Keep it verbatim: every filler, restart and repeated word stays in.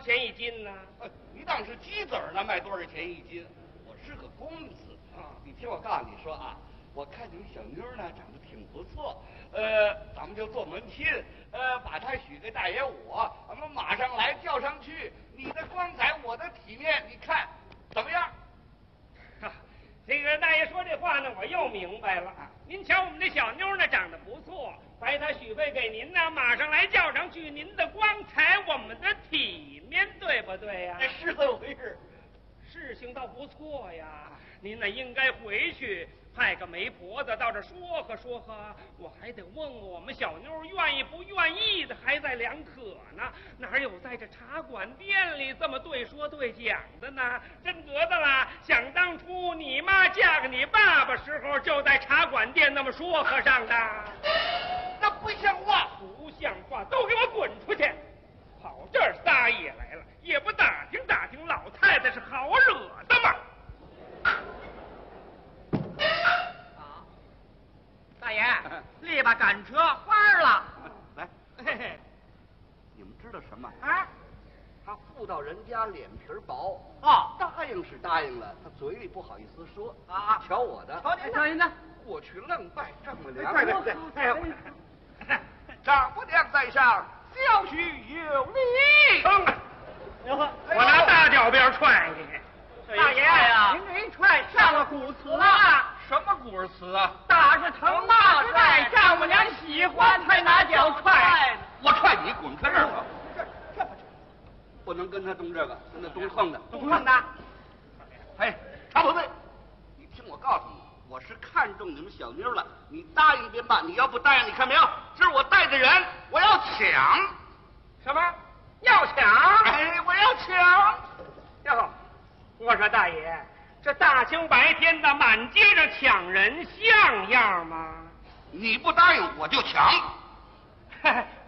钱一斤呢？ 呃，你当是鸡子儿呢，卖多少钱一斤？我是个公子啊！你听我告诉你说啊，我看你们小妞呢长得挺不错，呃，咱们就做门亲，呃，把她许给大爷我，咱们马上来叫上去。你的光彩，我的体面，你看怎么样？ 这个大爷说这话呢，我又明白了。您瞧我们这小妞呢，长得不错，白她许配给您呢，马上来叫上去。您的光彩，我们的体面，对不对呀？ 是这么回事。 事情倒不错呀，您呢应该回去派个媒婆子到这说和说和，我还得问问我们小妞愿意不愿意的，还在两可呢。哪有在这茶馆店里这么对说对讲的呢？真格的啦！想当初你妈嫁给你爸爸时候，就在茶馆店那么说和上的。 那不像话， 不像话，都给我滚出去！跑这儿撒野来了，也不打听打听老太太是好惹的吗？ 啊，大爷，立吧赶车花了。 来， 嘿嘿， 你们知道什么？ 啊， 他妇道人家脸皮薄哦， 答应是答应了，他嘴里不好意思说啊。 瞧我的， 瞧您，瞧您的， 过去愣拜丈母娘。 对对对，哎呦， 丈母娘在上，小婿有礼。 哼，我拿大脚鞭踹你。 大爷呀，您这一踹上了古词了。 什么古词啊？ 打是疼，骂是爱，丈母娘喜欢才拿脚踹。 我踹你，滚开这儿吧！这这不能跟他动这个，跟他动横的， 动横的。 哎，茶宝贝，你听我告诉你，我是看中你们小妞了，你答应便办，你要不答应，你看没有？这是我带的人，我要抢。 什么？要抢？ 哎，我要抢。 哟，我说大爷，这大清白天的满街上抢人像样吗？ 你不答应我就抢。